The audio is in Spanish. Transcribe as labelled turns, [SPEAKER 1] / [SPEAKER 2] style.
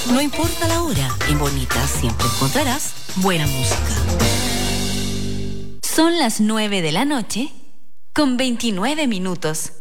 [SPEAKER 1] No importa la hora, en Bonita siempre encontrarás buena música.
[SPEAKER 2] Son las 9 de la noche con 29 minutos.